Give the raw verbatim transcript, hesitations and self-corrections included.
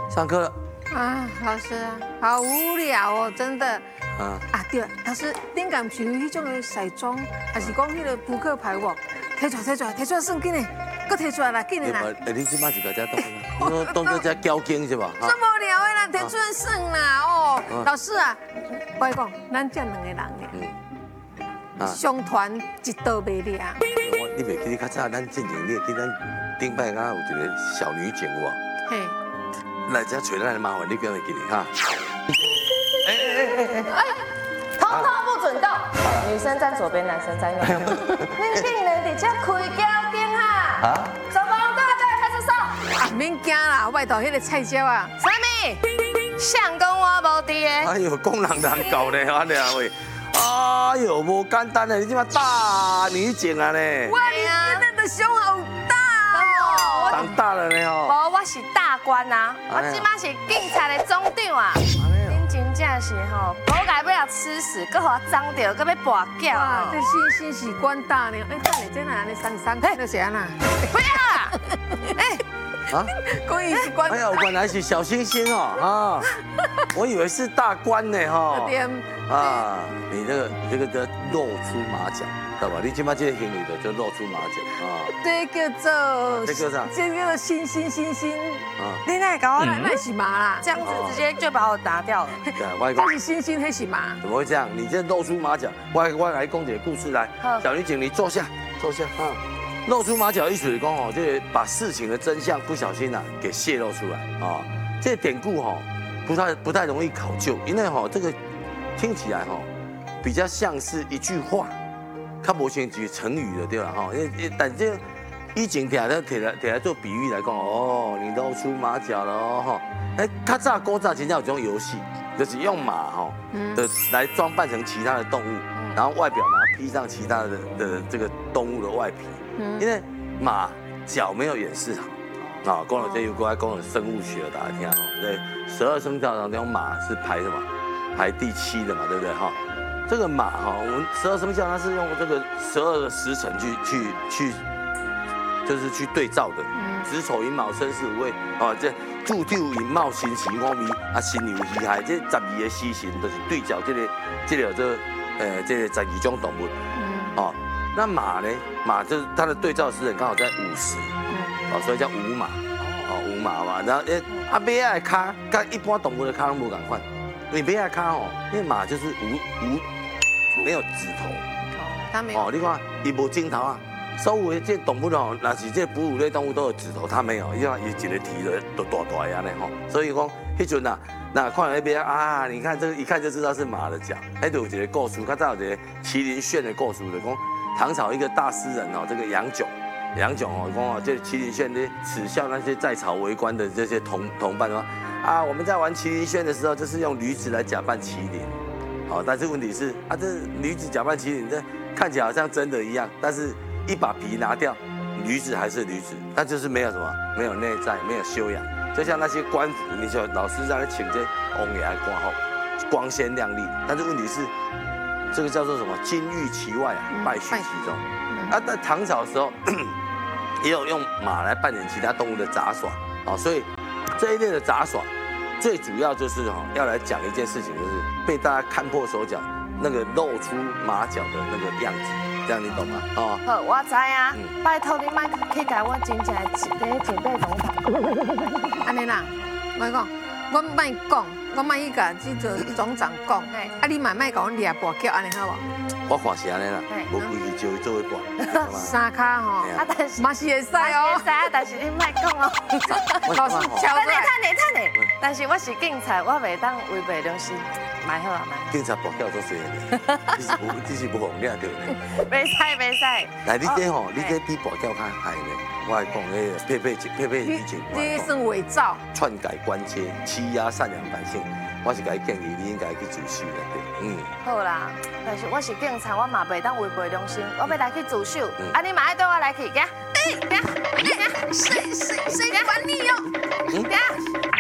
上课了。 啊，老师啊，好无聊哦，真的。 啊啊对了，老师，顶敢是有迄种的彩妆，还是讲迄个扑克牌无？摕出来，摕出来，摕出来算紧的，搁摕出来啦，紧的啦。 哎，你即摆是把这动，你说动作这交警是吧？ 这无聊的啦，摕出来算啦哦。老师啊，我跟你讲，咱这两个人呢，上团一道袂了。 我你袂记你较早，咱进前你会记咱顶摆敢有一个小女警无？ 嘿。 来这找咱的麻烦，你叫会记哩哈？ 哎哎哎哎！通通不准动，女生站左边，男生站右边。恁竟然伫这开交警哈？啊？手风对对，开始扫。 啊，免惊啦，外头迄个菜椒啊。 啥物？相公我无伫的。 哎呦，讲人难搞呢，安尼啊喂！哎呦，无简单的，你即马大女警啊呢？ 哇，你真的胸好大哦！ 长大了呢吼。 无，我是大官啊，我即马是警察的总长啊。恁真正是吼，狗改不了吃屎，搁互我脏着，搁要跋筊。 哇，这心心是官大呢。哎，等下这哪安尼三三，哎，就是安那。 不要啦！哎。 啊， 故意是官。 哎呀，原来是小星星哦啊！我以为是大官呢哈。啊，你这个你这个叫露出马脚，知道吧？你今麦这个行为的就露出马脚啊。 这叫做。 这叫啥？ 这叫做星星星星。 啊。你那搞我那是马啦， 这样子直接就把我打掉了。 对，我这是星星，那是马。 怎么会这样？你这露出马脚，我我来讲解故事来。小女警，你坐下，坐下啊。露出马脚，意思是讲哦，就是把事情的真相不小心啊给泄露出来啊。这个典故哈不太不太容易考究，因为哈这个听起来哈比较像是一句话，它不像一句成语的对了哈。因为但这以前听来听来听来做比喻来讲哦，你露出马脚了哦哈。哎，较早古早真正有这种游戏，就是用马哈的来装扮成其他的动物，然后外表把它披上其他的的这个动物的外皮。因为马脚没有掩饰好，啊，讲了这有过来讲了生物学，大家听哈，对，十二生肖当中马是排什么？排第七的嘛，对不对哈？这个马哈，我们十二生肖它是用这个十二个时辰去去去，就是去对照的，子丑寅卯申巳午未，啊，这祝丢寅卯辛巳午未啊，辛酉戌亥，这十二个时辰都是对照这个这个这呃这个十二种动物，哦。那马呢？马就是它的对照时辰刚好在午时，哦，所以叫午马，哦，午马嘛。然后诶，啊，马仔的脚跟一般动物的脚拢无共款，因为马仔脚哦，因为马就是无无没有指头， 它没有。 哦，你看，伊无指头啊。所有的这动物哦，那是这哺乳类动物都有指头，它没有，因为伊一个蹄都都大大呀呢吼。所以讲，迄阵啊，那看那边啊，你看这个一看就知道是马的脚。哎，就有一个故事，较早有一个麒麟炫的故事，就讲。唐朝一个大诗人哦，这个杨炯，杨炯哦，讲哦，这麒麟炫呢耻笑那些在朝为官的这些同同伴说啊，我们在玩麒麟炫的时候，就是用驴子来假扮麒麟，好，但是问题是啊，这驴子假扮麒麟，这看起来好像真的一样，但是一把皮拿掉，驴子还是驴子，它就是没有什么，没有内在，没有修养，就像那些官服，你说老师让他请这王爷来挂号，光鲜亮丽，但是问题是。这个叫做什么？金玉其外啊，败絮其中。啊，在唐朝的时候，也有用马来扮演其他动物的杂耍啊，所以这一类的杂耍，最主要就是哈，要来讲一件事情，就是被大家看破手脚，那个露出马脚的那个样子，这样你懂吗？哦， 好，我知啊，拜托你莫去甲我真正的这警备总长。 安尼啦，我讲。我卖讲，我卖去甲这个总长讲，啊，你慢慢甲我掠跋筊，安尼好无？ 我看是安尼啦，无规矩就做一半。 三卡吼，啊，但是嘛是会使哦， 会使啊，但是你莫讲哦。 老师敲等下，等下，等下，但是我是警察，我袂当违背良心，蛮好啊，蛮好。 警察跋筊做谁的？你是不，你是不红领对呢？ 袂使，袂使。 来，你这吼，你这比跋筊较害呢。我来讲那个配配配配女警， 你算伪造， 篡改官阶，欺压善良百姓。我是给你建议，你应该去自首的，嗯。 好啦，但是我是警察，我嘛袂当违背良心，我要来去自首。啊，你嘛爱对我来去，行？哎，行，哎，谁谁谁管你哟？行。